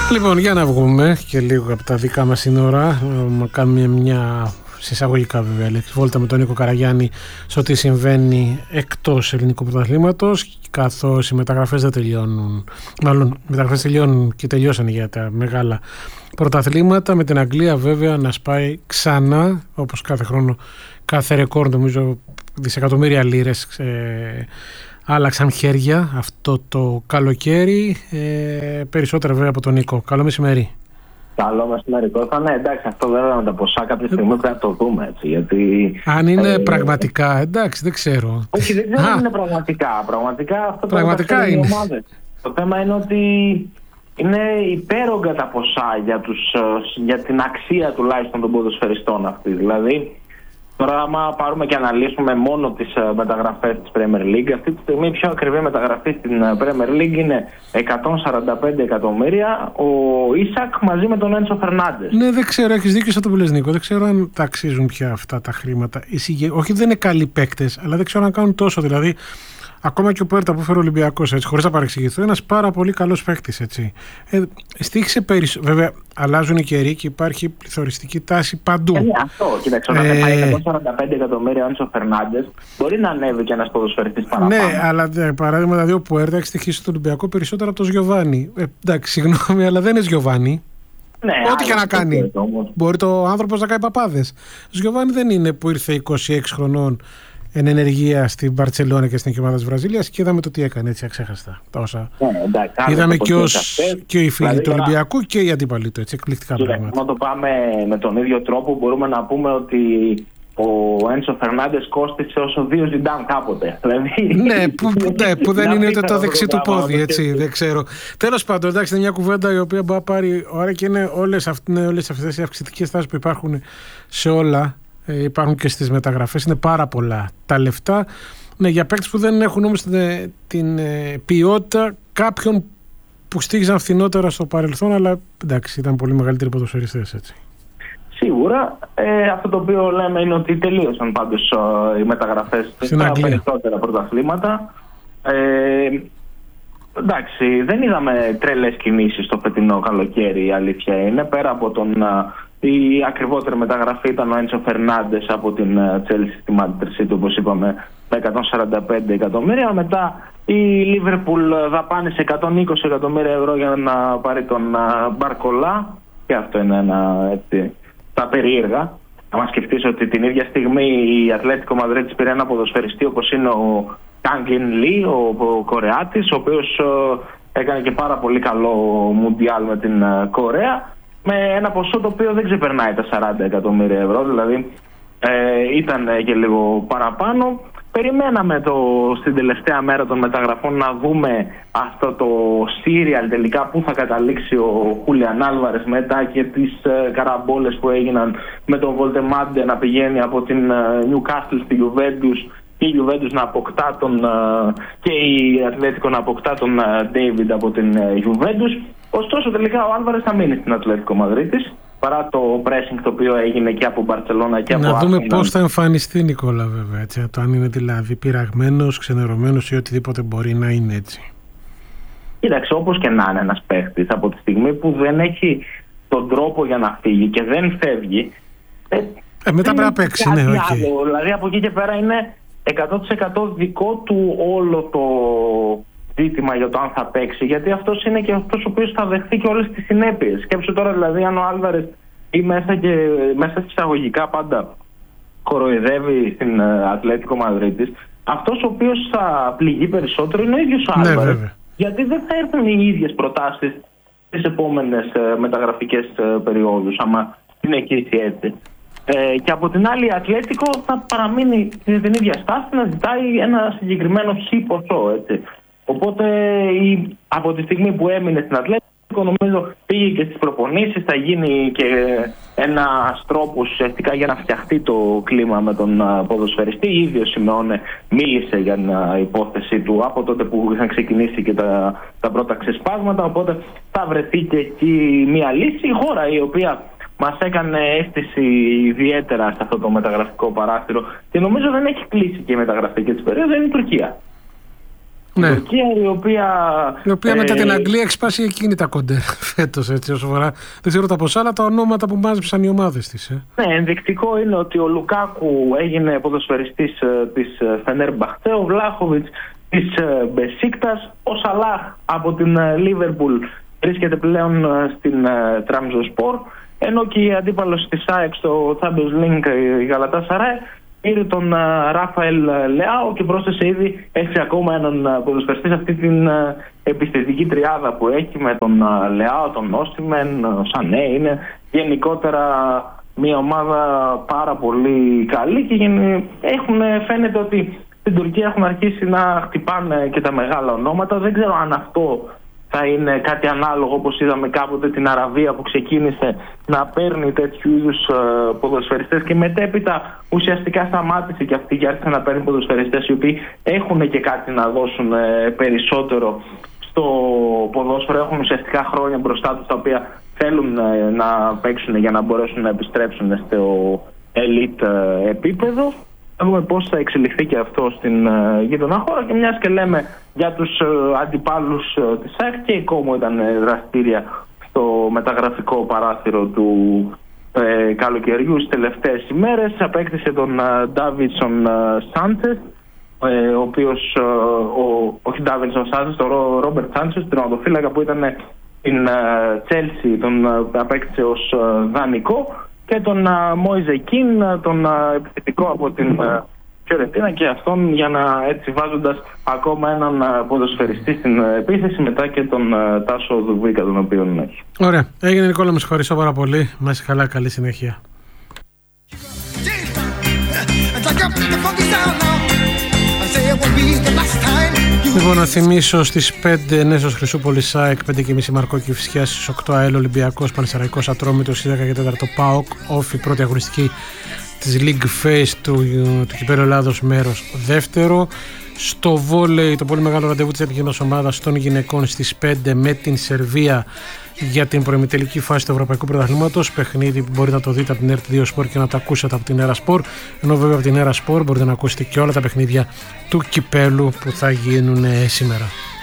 Λοιπόν, για να βγούμε και λίγο από τα δικά μας σύνορα, να κάνουμε μια συσσαγωγικά βέβαια βόλτα με τον Νίκο Καραγιάννη σε ό,τι συμβαίνει εκτός ελληνικού πρωταθλήματος, καθώς οι μεταγραφές δεν τελειώνουν. Μάλλον οι μεταγραφές τελειώνουν και τελειώσαν για τα μεγάλα πρωταθλήματα, με την Αγγλία βέβαια να σπάει ξανά, όπως κάθε χρόνο, κάθε ρεκόρ, νομίζω δισεκατομμύρια λίρες άλλαξαν χέρια αυτό το καλοκαίρι. Περισσότερα βέβαια από τον Νίκο. Καλό μεσημέρι. Καλό μεσημέρι. Ναι, εντάξει, αυτό βέβαια με τα ποσά κάποια στιγμή πρέπει να το δούμε, έτσι, γιατί... Αν είναι πραγματικά, εντάξει, δεν ξέρω. Όχι, δεν ξέρω αν είναι πραγματικά. Πραγματικά αυτό πραγματικά είναι. Το θέμα είναι ότι είναι υπέρογκα τα ποσά για την αξία τουλάχιστον των ποδοσφαιριστών αυτή. Δηλαδή, τώρα, άμα πάρουμε και αναλύσουμε μόνο τις μεταγραφές της Premier League, αυτή τη στιγμή η πιο ακριβή μεταγραφή στην Premier League είναι 145 εκατομμύρια ο Ίσακ μαζί με τον Έντσο Φερνάντες. Ναι, δεν ξέρω, έχεις δίκιο σε αυτό που λες, Νίκο. Δεν ξέρω αν τα αξίζουν πια αυτά τα χρήματα. Όχι, δεν είναι καλοί παίκτες, αλλά δεν ξέρω αν κάνουν τόσο. Δηλαδή, ακόμα και ο Πέρτα που φέρει ο Ολυμπιακός, χωρίς να παρεξηγηθώ, ένας πάρα πολύ καλός παίκτης. Στήχησε περισσότερο. Βέβαια, αλλάζουν οι καιροί και υπάρχει πληθωριστική τάση παντού. Αυτό, κοίταξε. Όταν πάει 145 εκατομμύρια ο Έντσο Φερνάντες, μπορεί να ανέβει και ένας ποδοσφαιριστής παραπάνω. Ναι, αλλά παράδειγμα, δηλαδή ο Πέρτα έχει στοιχήσει τον Ολυμπιακό περισσότερο από τον Γιοβάνι. Εντάξει, συγγνώμη, αλλά δεν είναι Γιοβάνι. Ναι, ό,τι και να κάνει. Μπορεί το άνθρωπος να κάνει παπάδες. Ο Γιοβάνι δεν είναι που ήρθε 26 χρονών εν ενεργεία στην Μπαρτσελόνα και στην ομάδα της Βραζίλιας και είδαμε το τι έκανε, έτσι αξέχαστα. Είδαμε και οι φίλοι του Ολυμπιακού και οι αντίπαλοι του, έτσι, εκπληκτικά πράγματα. Αν το πάμε με τον ίδιο τρόπο, μπορούμε να πούμε ότι ο Έντσο Φερνάντες κόστησε όσο 2 Ζιντάν κάποτε. Ναι, που δεν είναι ούτε το δεξί του πόδι, έτσι, δεν ξέρω. Τέλος πάντων, εντάξει, είναι μια κουβέντα η οποία μπορεί να πάρει ώρα και είναι όλες αυτές οι αυξητικές τάσεις που υπάρχουν σε όλα. Υπάρχουν και στις μεταγραφές, είναι πάρα πολλά τα λεφτά. Ναι, για παίκτες που δεν έχουν όμως την ποιότητα κάποιων που στήγησαν φθηνότερα στο παρελθόν, αλλά εντάξει, ήταν πολύ μεγαλύτεροι ποδοσφαιριστές, έτσι. Σίγουρα. Αυτό το οποίο λέμε είναι ότι τελείωσαν πάντως οι μεταγραφές στα περισσότερα πρωταθλήματα. Εντάξει, δεν είδαμε τρελές κινήσεις το φετινό καλοκαίρι, η αλήθεια είναι. Πέρα από η ακριβότερη μεταγραφή ήταν ο Έντσο Φερνάντες από την Chelsea στη Manchester City, όπως είπαμε, με 145 εκατομμύρια. Μετά η Liverpool δαπάνησε 120 εκατομμύρια ευρώ για να πάρει τον Μπαρκολά. Και αυτό είναι τα περίεργα. Αν σκεφτείς ότι την ίδια στιγμή η Ατλέτικο Μαδρίτης πήρε ένα ποδοσφαιριστή όπως είναι ο Κάγκλιν Λι, ο Κορεάτης, ο οποίος έκανε και πάρα πολύ καλό Μουντιάλ με την Κορέα, με ένα ποσό το οποίο δεν ξεπερνάει τα 40 εκατομμύρια ευρώ, δηλαδή ήταν και λίγο παραπάνω. Περιμέναμε στην τελευταία μέρα των μεταγραφών να δούμε αυτό το serial τελικά που θα καταλήξει ο Χούλιαν Άλβαρες, μετά και τις καραμπόλες που έγιναν με τον Βολτεμάντε να πηγαίνει από την Newcastle στη Juventus και η Juventus να αποκτά και η Ατλέτικο να αποκτά τον David από την Juventus. Ωστόσο τελικά ο Άλβαρες θα μείνει στην Ατλέτικο Μαδρίτης, παρά το pressing το οποίο έγινε και από Μπαρτσελόνα και από Άσπινα. Να δούμε πώς θα εμφανιστεί, Νικόλα, βέβαια, έτσι, το αν είναι δηλαδή πειραγμένος, ξενερωμένος ή οτιδήποτε μπορεί να είναι, έτσι. Κοίταξε, όπως και να είναι ένας παίχτης, από τη στιγμή που δεν έχει τον τρόπο για να φύγει και δεν φεύγει, μετά πρέπει να παίξει, ναι, okay. Δηλαδή από εκεί και πέρα είναι 100% δικό του όλο το ζήτημα για το αν θα παίξει, γιατί αυτός είναι και αυτός ο οποίος θα δεχθεί και όλες τις συνέπειες. Σκέψου τώρα δηλαδή αν ο Άλβαρες ή μέσα εισαγωγικά πάντα κοροϊδεύει στην Ατλέτικο Μαδρίτης, αυτός ο οποίος θα πληγεί περισσότερο είναι ο ίδιος ο Άλβαρες, γιατί δεν θα έρθουν οι ίδιες προτάσεις στις επόμενες μεταγραφικές περιόδους, άμα συνεχίσει έτσι. Και από την άλλη η Ατλέτικο θα παραμείνει στην ίδια στάση να ζητάει ένα συγκεκριμένο ποσό, έτσι. Οπότε από τη στιγμή που έμεινε στην Ατλέτικο, νομίζω πήγε και στις προπονήσεις, θα γίνει και ένας τρόπος ουσιαστικά για να φτιαχτεί το κλίμα με τον ποδοσφαιριστή. Ήδη ο Σιμεώνε μίλησε για την υπόθεση του από τότε που είχαν ξεκινήσει και τα πρώτα ξεσπάσματα, οπότε θα βρεθεί και εκεί μια λύση. Η χώρα η οποία μας έκανε αίσθηση ιδιαίτερα σε αυτό το μεταγραφικό παράθυρο και νομίζω δεν έχει κλείσει και η μεταγραφική της περίοδο είναι η Τουρκία. Ναι. Τουρκία, η οποία μετά την Αγγλία έχει σπάσει εκείνη τα κοντέρ φέτος, έτσι όσο φορά. Δεν ξέρω τα ποσά, αλλά τα ονόματα που μάζεψαν οι ομάδες της. Ναι, ενδεικτικό είναι ότι ο Λουκάκου έγινε ποδοσφαιριστής της Φενέρμπαχτσε, ο Βλάχοβιτς της Μπεσίκτας, ο Σαλάχ από την Λίβερπουλ βρίσκεται πλέον στην Τραμζοσπορ, ενώ και η αντίπαλος της ΑΕΚ στο Champions League, η Γαλατάσαράι, πήρε τον Ράφαελ Λεάο και πρόσθεσε ήδη 6 ακόμα έναν ποδοσφαιριστή σε αυτή την επιστητική τριάδα που έχει με τον Λεάο, τον Όστιμεν, ο Σανέ. Είναι γενικότερα μια ομάδα πάρα πολύ καλή και φαίνεται ότι στην Τουρκία έχουν αρχίσει να χτυπάνε και τα μεγάλα ονόματα. Δεν ξέρω αν αυτό θα είναι κάτι ανάλογο όπως είδαμε κάποτε την Αραβία που ξεκίνησε να παίρνει τέτοιου είδους ποδοσφαιριστές και μετέπειτα ουσιαστικά σταμάτησε και αυτή και άρχισε να παίρνει ποδοσφαιριστές οι οποίοι έχουν και κάτι να δώσουν περισσότερο στο ποδόσφαιρο, έχουν ουσιαστικά χρόνια μπροστά τους τα οποία θέλουν να παίξουν για να μπορέσουν να επιστρέψουν στο elite επίπεδο. Θα δούμε πώς θα εξελιχθεί και αυτό στην γείτονα χώρα και μιας και λέμε για τους αντιπάλους της ΑΕΚ, και η Κόμο ήταν δραστήρια στο μεταγραφικό παράθυρο του καλοκαιριού στις τελευταίες ημέρες. Απέκτησε τον Ντάβινσον Σάντσες, ο οποίος, όχι Ντάβινσον Σάντσες, τον Ρόμπερτ Σάντσες, τον τερματοφύλακα που ήταν στην Τσέλσι, τον απέκτησε ως δανεικό, και τον Μόιζε Κιν, τον επιθετικό από την Φιωρεντίνα, και αυτόν για να έτσι βάζοντας ακόμα έναν ποδοσφαιριστή στην επίθεση μετά και τον Τάσο Δουβίκα, τον οποίο έχει. Ωραία. Έγινε, Νικόλα, με συγχωρήσω πάρα πολύ. Να είσαι καλά, καλή συνέχεια. Λοιπόν, να θυμίσω στις 5 Νέσος Χρυσούπολης ΑΕΚ, 5.30 Μαρκό Κηφισιάς, στις 8 ΑΕΛ Ολυμπιακός, Πανσεραϊκός Ατρόμητος, στις 10 και 4 ΠΑΟΚ Όφη, πρώτη αγωνιστική της League Phase του Κυπέλλου Ελλάδος, μέρος δεύτερο. Στο βόλεϊ, το πολύ μεγάλο ραντεβού της εθνικής ομάδας των γυναικών στις 5 με την Σερβία για την προημιτελική φάση του Ευρωπαϊκού Πρωταθλήματος. Παιχνίδι που μπορείτε να το δείτε από την RT2 Sport και να το ακούσετε από την Έρα Sport. Ενώ βέβαια από την Έρα Sport μπορείτε να ακούσετε και όλα τα παιχνίδια του Κυπέλλου που θα γίνουν σήμερα.